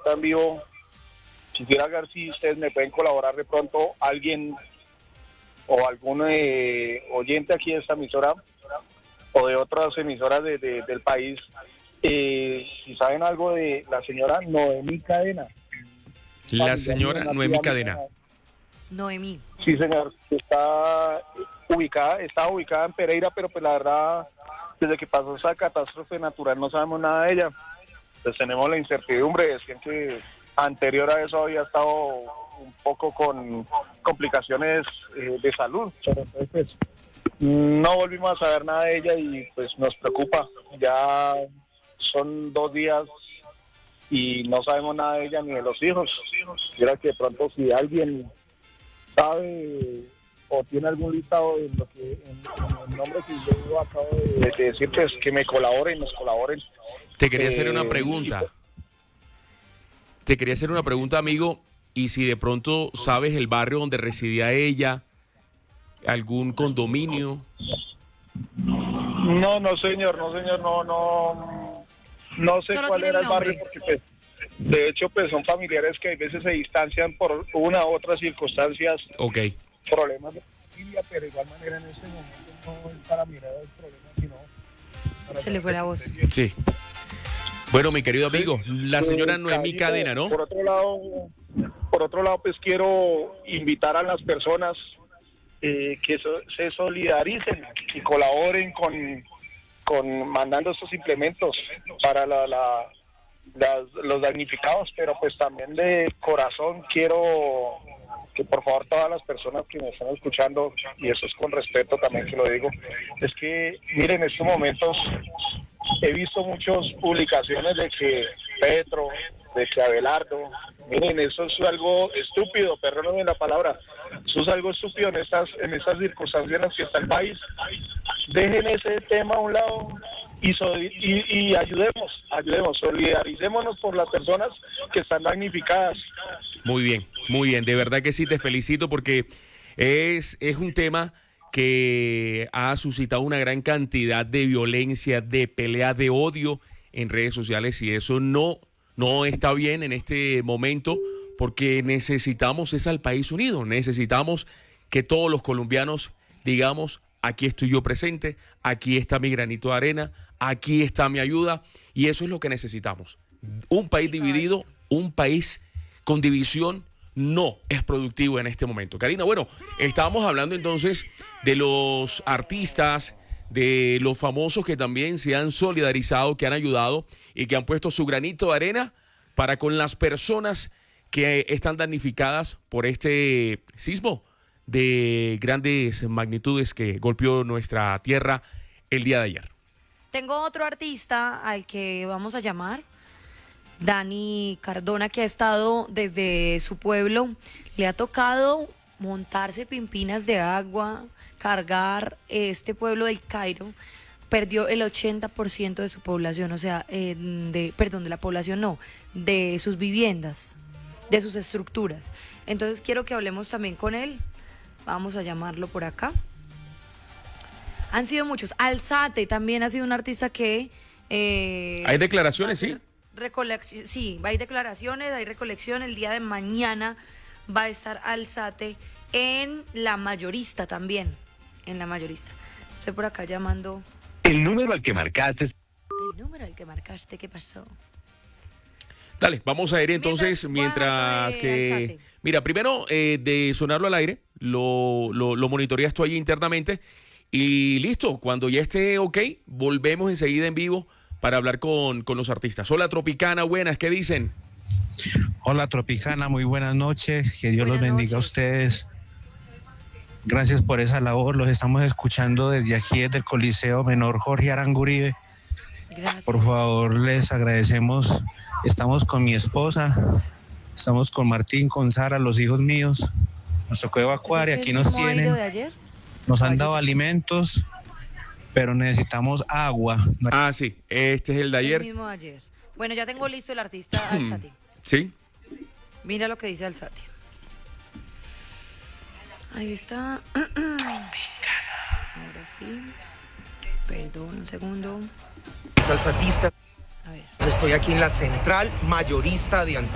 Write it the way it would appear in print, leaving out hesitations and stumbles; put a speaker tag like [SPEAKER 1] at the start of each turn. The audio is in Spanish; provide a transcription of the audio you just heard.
[SPEAKER 1] ahorita en vivo. Quisiera ver si ustedes me pueden colaborar de pronto, alguien o algún oyente aquí de esta emisora o de otras emisoras del país, si saben algo de la señora Noemí Cadena.
[SPEAKER 2] La señora Noemí Cadena.
[SPEAKER 3] Noemí.
[SPEAKER 1] Sí, señor, estaba ubicada en Pereira, pero pues la verdad, desde que pasó esa catástrofe natural no sabemos nada de ella. Pues tenemos la incertidumbre, decían que anterior a eso había estado un poco con complicaciones de salud, pero entonces pues no volvimos a saber nada de ella y pues nos preocupa. Ya son 2 días y no sabemos nada de ella ni de los hijos. Quiero que de pronto si alguien sabe o tiene algún listado en lo que en el nombre que yo acabo de decir, pues que me colaboren, nos colaboren.
[SPEAKER 2] Te quería hacer una pregunta. Te quería hacer una pregunta, amigo, y si de pronto sabes el barrio donde residía ella, algún condominio.
[SPEAKER 1] No, señor, no sé
[SPEAKER 3] Solo
[SPEAKER 1] cuál
[SPEAKER 3] tiene
[SPEAKER 1] era
[SPEAKER 3] el
[SPEAKER 1] el barrio,
[SPEAKER 3] nombre.
[SPEAKER 1] porque pues, de hecho pues son familiares que a veces se distancian por una u otra circunstancias,
[SPEAKER 2] Ok.
[SPEAKER 1] problemas de familia, pero de igual manera en este momento no es para mirar el problema, sino para
[SPEAKER 3] Se le fue la voz.
[SPEAKER 2] Sí. Bueno, mi querido amigo, la señora Noemí Cadena, ¿no?
[SPEAKER 1] Por otro lado, pues quiero invitar a las personas que se solidaricen y colaboren con mandando estos implementos para los damnificados, pero pues también de corazón quiero que por favor todas las personas que me están escuchando, y eso es con respeto también que lo digo, es que miren, en estos momentos he visto muchas publicaciones de que Petro, de que Abelardo, miren, eso es algo estúpido, perdónenme la palabra, eso es algo estúpido en estas circunstancias en las que está el país. Dejen ese tema a un lado y ayudemos, solidaricémonos por las personas que están damnificadas.
[SPEAKER 2] Muy bien, de verdad que sí, te felicito porque es un tema que ha suscitado una gran cantidad de violencia, de pelea, de odio en redes sociales, y eso no está bien en este momento, porque necesitamos es al país unido, necesitamos que todos los colombianos digamos: aquí estoy yo presente, aquí está mi granito de arena, aquí está mi ayuda, y eso es lo que necesitamos. Un país dividido, un país con división no es productivo en este momento. Karina, bueno, estábamos hablando entonces de los artistas, de los famosos que también se han solidarizado, que han ayudado y que han puesto su granito de arena para con las personas que están damnificadas por este sismo de grandes magnitudes que golpeó nuestra tierra el día de ayer.
[SPEAKER 3] Tengo otro artista al que vamos a llamar, Dani Cardona, que ha estado desde su pueblo. Le ha tocado montarse pimpinas de agua, cargar este pueblo del Cairo. Perdió el 80% de su población, o sea, de la población no, de sus viviendas, de sus estructuras. Entonces quiero que hablemos también con él. Vamos a llamarlo por acá. Han sido muchos. Alzate también ha sido un artista que...
[SPEAKER 2] hay declaraciones, sí.
[SPEAKER 3] Sí, hay declaraciones, hay recolección. El día de mañana va a estar Alzate en La Mayorista también. En La Mayorista. Estoy por acá llamando.
[SPEAKER 4] El número al que marcaste.
[SPEAKER 3] El número al que marcaste, ¿qué pasó?
[SPEAKER 2] Dale, vamos a ir entonces mientras que...
[SPEAKER 3] Alzate.
[SPEAKER 2] Mira, primero de sonarlo al aire, lo monitoreas tú allí internamente y listo. Cuando ya esté ok, volvemos enseguida en vivo para hablar con los artistas. Hola, Tropicana, buenas, ¿qué dicen?
[SPEAKER 5] Hola, Tropicana, muy buenas noches. Que Dios
[SPEAKER 3] Buenas
[SPEAKER 5] los bendiga a
[SPEAKER 3] noches.
[SPEAKER 5] ustedes. Gracias por esa labor. Los estamos escuchando desde aquí, desde el Coliseo Menor Jorge Aranguribe.
[SPEAKER 3] Gracias.
[SPEAKER 5] Por favor, les agradecemos. Estamos con mi esposa, estamos con Martín, con Sara, los hijos míos. Nos tocó evacuar y
[SPEAKER 3] ¿Ese
[SPEAKER 5] aquí
[SPEAKER 3] fue el
[SPEAKER 5] nos
[SPEAKER 3] mismo aire
[SPEAKER 5] tienen.
[SPEAKER 3] de ayer?
[SPEAKER 5] Nos han dado alimentos, pero necesitamos agua.
[SPEAKER 2] Ah, sí, este es el de
[SPEAKER 3] El
[SPEAKER 2] ayer.
[SPEAKER 3] mismo de ayer. Bueno, ya tengo listo el artista Alzate.
[SPEAKER 2] ¿Sí?
[SPEAKER 3] Mira lo que dice Alzate. Ahí está. Ahora sí. Perdón, un segundo.
[SPEAKER 6] Alzatista.
[SPEAKER 3] A ver.
[SPEAKER 6] Estoy aquí en la central mayorista de